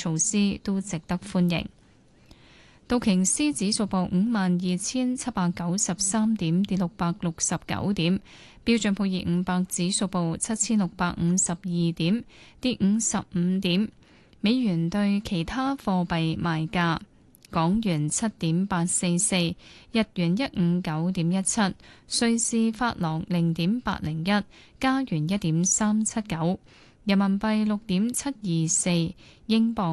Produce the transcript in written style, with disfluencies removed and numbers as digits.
措施都值得歡迎。道瓊斯指數報52,793點，跌669點；標準普爾500指數報7,652點，跌55點。美元對其他貨幣賣價：港元7.844，日元159.17，瑞士法郎0.801，加元1.379，人民幣6.724，英鎊